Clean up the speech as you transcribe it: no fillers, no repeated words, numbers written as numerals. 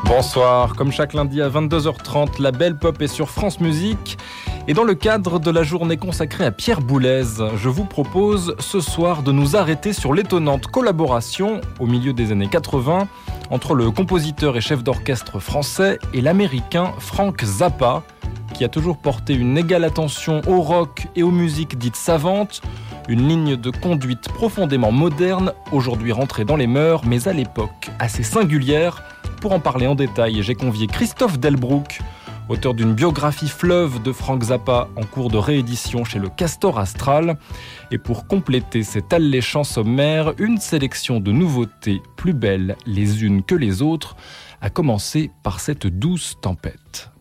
Bonsoir, comme chaque lundi à 22h30, la Belle Pop est sur France Musique. Et dans le cadre de la journée consacrée à Pierre Boulez, je vous propose ce soir de nous arrêter sur l'étonnante collaboration au milieu des années 80 entre le compositeur et chef d'orchestre français et l'américain Frank Zappa, qui a toujours porté une égale attention au rock et aux musiques dites savantes, une ligne de conduite profondément moderne, aujourd'hui rentrée dans les mœurs, mais à l'époque assez singulière. Pour en parler en détail, j'ai convié Christophe Delbrück, auteur d'une biographie fleuve de Frank Zappa en cours de réédition chez le Castor Astral. Et pour compléter cet alléchant sommaire, une sélection de nouveautés plus belles les unes que les autres, à commencer par cette douce tempête.